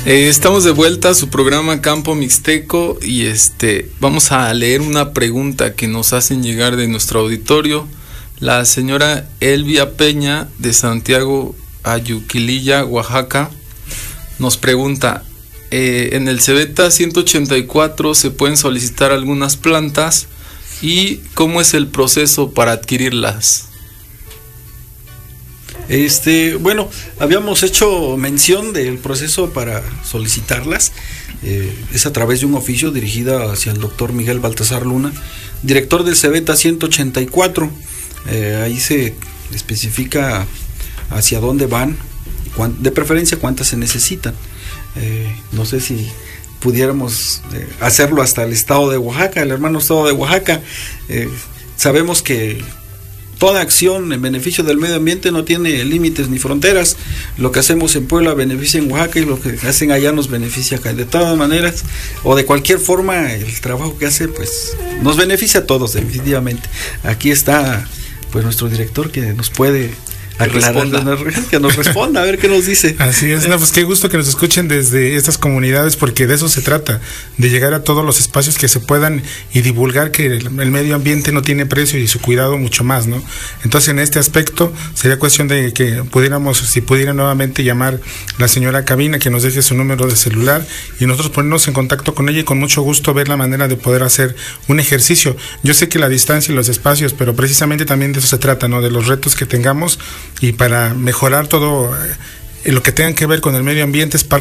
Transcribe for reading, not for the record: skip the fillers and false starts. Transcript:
Estamos de vuelta a su programa Campo Mixteco y vamos a leer una pregunta que nos hacen llegar de nuestro auditorio. La señora Elvia Peña de Santiago Ayuquililla, Oaxaca, nos pregunta: en el Cebeta 184 se pueden solicitar algunas plantas y ¿cómo es el proceso para adquirirlas? Bueno, habíamos hecho mención del proceso para solicitarlas. Es a través de un oficio dirigido hacia el doctor Miguel Baltasar Luna, director del Cebeta 184. Ahí se especifica hacia dónde van, de preferencia cuántas se necesitan. No sé si pudiéramos hacerlo hasta el estado de Oaxaca, el hermano estado de Oaxaca. Sabemos que toda acción en beneficio del medio ambiente no tiene límites ni fronteras. Lo que hacemos en Puebla beneficia en Oaxaca y lo que hacen allá nos beneficia acá. De todas maneras, o de cualquier forma, el trabajo que hace pues nos beneficia a todos, definitivamente. Aquí está pues nuestro director que nos puede aclarar, que nos responda, a ver qué nos dice. Así es, no, pues qué gusto que nos escuchen desde estas comunidades, porque de eso se trata, de llegar a todos los espacios que se puedan y divulgar que el medio ambiente no tiene precio y su cuidado mucho más, ¿no? Entonces, en este aspecto sería cuestión de que pudiéramos, si pudiera nuevamente llamar la señora Cabina, que nos deje su número de celular y nosotros ponernos en contacto con ella y con mucho gusto ver la manera de poder hacer un ejercicio. Yo sé que la distancia y los espacios, pero precisamente también de eso se trata, ¿no? De los retos que tengamos y para mejorar todo lo que tenga que ver con el medio ambiente es parte